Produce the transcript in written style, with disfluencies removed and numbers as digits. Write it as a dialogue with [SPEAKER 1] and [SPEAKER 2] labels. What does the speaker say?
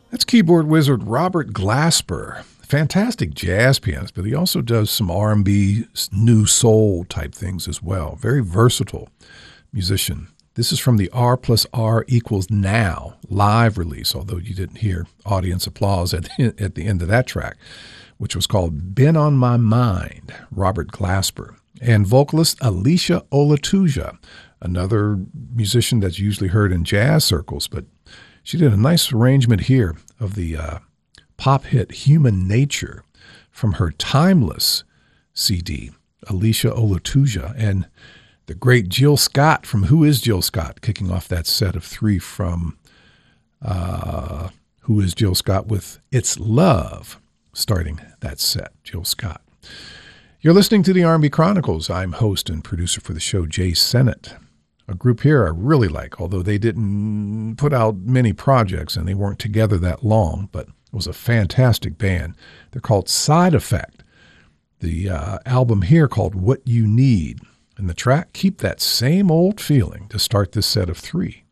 [SPEAKER 1] That's keyboard wizard Robert Glasper. Fantastic jazz pianist, but he also does some R&B, new soul type things as well. Very versatile musician. This is from the R plus R equals Now live release, although you didn't hear audience applause at the end of that track, which was called Been on My Mind, Robert Glasper. And vocalist Alicia Olatuja, another musician that's usually heard in jazz circles, but she did a nice arrangement here of the pop hit Human Nature from her Timeless CD, Alicia Olatuja, and the great Jill Scott from Who is Jill Scott, kicking off that set of three from Who is Jill Scott with It's Love, starting that set, Jill Scott. You're listening to the R&B Chronicles. I'm host and producer for the show, Jay Sennett. A group here I really like, although they didn't put out many projects and they weren't together that long, but it was a fantastic band. They're called Side Effect. The album here called What You Need. And the track, Keep That Same Old Feeling, to start this set of three.